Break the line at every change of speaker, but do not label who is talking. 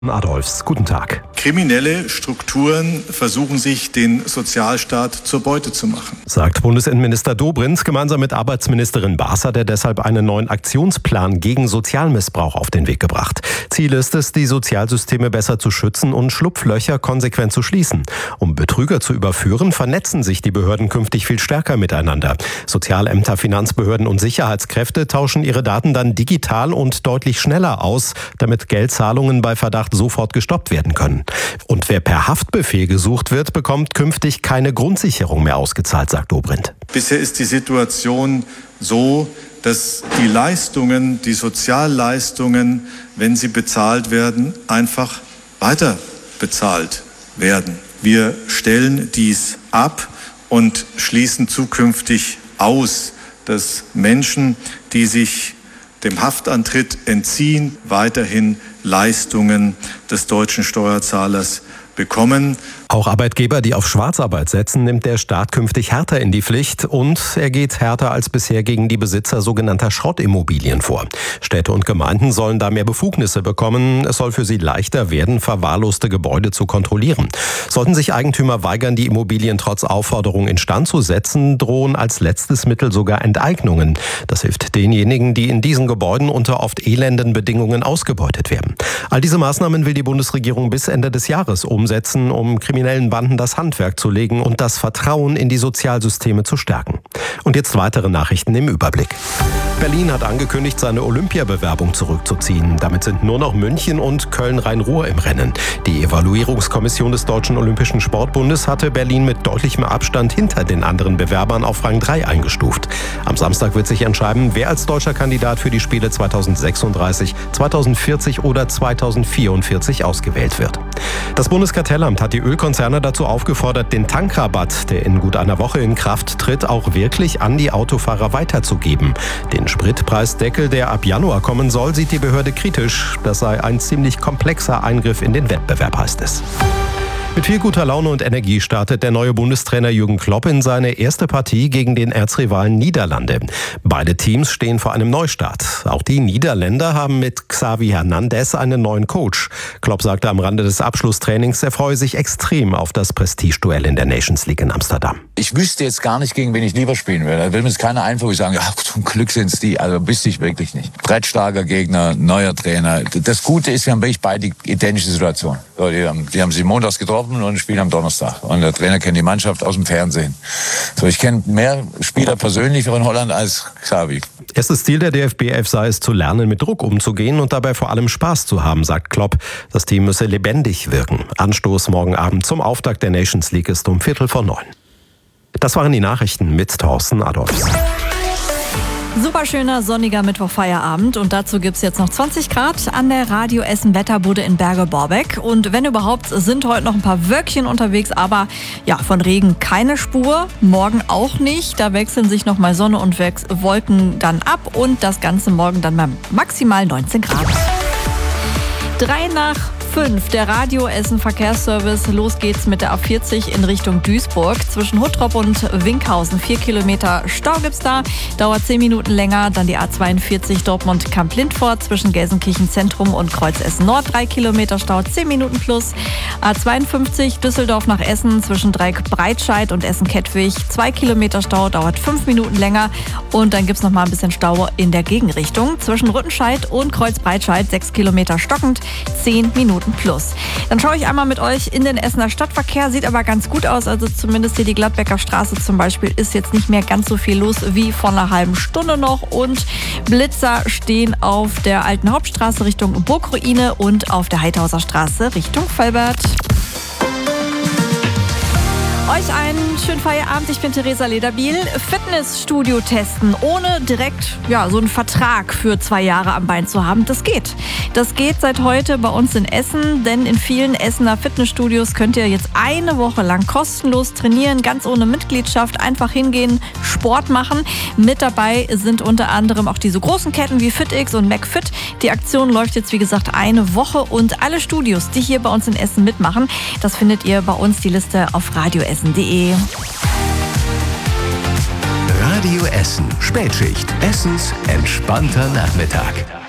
Adolfs, guten Tag.
Kriminelle Strukturen versuchen sich, den Sozialstaat zur Beute zu machen,
sagt Bundesinnenminister Dobrindt gemeinsam mit Arbeitsministerin Baas hat er deshalb einen neuen Aktionsplan gegen Sozialmissbrauch auf den Weg gebracht. Ziel ist es, die Sozialsysteme besser zu schützen und Schlupflöcher konsequent zu schließen. Um Betrüger zu überführen, vernetzen sich die Behörden künftig viel stärker miteinander. Sozialämter, Finanzbehörden und Sicherheitskräfte tauschen ihre Daten dann digital und deutlich schneller aus, damit Geldzahlungen bei Verdacht sofort gestoppt werden können. Und wer per Haftbefehl gesucht wird, bekommt künftig keine Grundsicherung mehr ausgezahlt, sagt Dobrindt.
Bisher ist die Situation so, dass die Leistungen, die Sozialleistungen, wenn sie bezahlt werden, einfach weiter bezahlt werden. Wir stellen dies ab und schließen zukünftig aus, dass Menschen, die sich dem Haftantritt entziehen, weiterhin Leistungen des deutschen Steuerzahlers bekommen.
Auch Arbeitgeber, die auf Schwarzarbeit setzen, nimmt der Staat künftig härter in die Pflicht und er geht härter als bisher gegen die Besitzer sogenannter Schrottimmobilien vor. Städte und Gemeinden sollen da mehr Befugnisse bekommen. Es soll für sie leichter werden, verwahrloste Gebäude zu kontrollieren. Sollten sich Eigentümer weigern, die Immobilien trotz Aufforderung instand zu setzen, drohen als letztes Mittel sogar Enteignungen. Das hilft denjenigen, die in diesen Gebäuden unter oft elenden Bedingungen ausgebeutet werden. All diese Maßnahmen will die Bundesregierung bis Ende des Jahres umsetzen, um kriminellen Banden das Handwerk zu legen und das Vertrauen in die Sozialsysteme zu stärken. Und jetzt weitere Nachrichten im Überblick. Berlin hat angekündigt, seine Olympiabewerbung zurückzuziehen. Damit sind nur noch München und Köln-Rhein-Ruhr im Rennen. Die Evaluierungskommission des Deutschen Olympischen Sportbundes hatte Berlin mit deutlichem Abstand hinter den anderen Bewerbern auf Rang 3 eingestuft. Am Samstag wird sich entscheiden, wer als deutscher Kandidat für die Spiele 2036, 2040 oder 2044 ausgewählt wird. Das Bundeskartellamt hat die Ölkonzerne dazu aufgefordert, den Tankrabatt, der in gut einer Woche in Kraft tritt, auch wirklich an die Autofahrer weiterzugeben. Den Spritpreisdeckel, der ab Januar kommen soll, sieht die Behörde kritisch. Das sei ein ziemlich komplexer Eingriff in den Wettbewerb, heißt es. Mit viel guter Laune und Energie startet der neue Bundestrainer Jürgen Klopp in seine erste Partie gegen den Erzrivalen Niederlande. Beide Teams stehen vor einem Neustart. Auch die Niederländer haben mit Xavi Hernandez einen neuen Coach. Klopp sagte am Rande des Abschlusstrainings, er freue sich extrem auf das Prestigeduell in der Nations League in Amsterdam.
Ich wüsste jetzt gar nicht, gegen wen ich lieber spielen will. Da will mir jetzt keiner einfach sagen, ja, zum Glück sind's die. Also wüsste ich wirklich nicht. Brettstarker Gegner, neuer Trainer. Das Gute ist, wir haben wirklich beide identische Situationen. So, die haben sich montags getroffen und spielen am Donnerstag. Und der Trainer kennt die Mannschaft aus dem Fernsehen. So, ich kenne mehr Spieler persönlich in Holland als Xavi.
Erstes Ziel der DFB-11 sei es, zu lernen, mit Druck umzugehen und dabei vor allem Spaß zu haben, sagt Klopp. Das Team müsse lebendig wirken. Anstoß morgen Abend zum Auftakt der Nations League ist um 8:45. Das waren die Nachrichten mit Thorsten Adolfs.
Superschöner, sonniger Mittwochfeierabend und dazu gibt's jetzt noch 20 Grad an der Radio Essen Wetterbude in Berge-Borbeck. Und wenn überhaupt, sind heute noch ein paar Wölkchen unterwegs, aber ja, von Regen keine Spur, morgen auch nicht. Da wechseln sich nochmal Sonne und Wolken dann ab und das Ganze morgen dann bei maximal 19 Grad. 3:05, der Radio Essen Verkehrsservice. Los geht's mit der A40 in Richtung Duisburg. Zwischen Huttrop und Winkhausen 4 Kilometer Stau gibt's da. Dauert 10 Minuten länger. Dann die A42 Dortmund-Kamp-Lindfort zwischen Gelsenkirchen Zentrum und Kreuz Essen Nord. 3 Kilometer Stau, 10 Minuten plus. A52 Düsseldorf nach Essen zwischen Dreieck-Breitscheid und Essen-Kettwig. 2 Kilometer Stau, dauert 5 Minuten länger. Und dann gibt's noch mal ein bisschen Stau in der Gegenrichtung. Zwischen Rüttenscheid und Kreuz-Breitscheid 6 Kilometer stockend. 10 Minuten plus. Dann schaue ich einmal mit euch in den Essener Stadtverkehr. Sieht aber ganz gut aus. Also zumindest hier die Gladbecker Straße zum Beispiel ist jetzt nicht mehr ganz so viel los wie vor einer halben Stunde noch. Und Blitzer stehen auf der Alten Hauptstraße Richtung Burgruine und auf der Heidhauser Straße Richtung Völbert. Euch einen schönen Feierabend. Ich bin Theresa Lederbiel. Fitnessstudio testen, ohne direkt so einen Vertrag für 2 Jahre am Bein zu haben. Das geht. Das geht seit heute bei uns in Essen, denn in vielen Essener Fitnessstudios könnt ihr jetzt eine Woche lang kostenlos trainieren, ganz ohne Mitgliedschaft. Einfach hingehen, Sport machen. Mit dabei sind unter anderem auch diese großen Ketten wie FitX und McFit. Die Aktion läuft jetzt, wie gesagt, eine Woche und alle Studios, die hier bei uns in Essen mitmachen, das findet ihr bei uns die Liste auf radioessen.de.
Radio Essen. Spätschicht. Essens entspannter Nachmittag.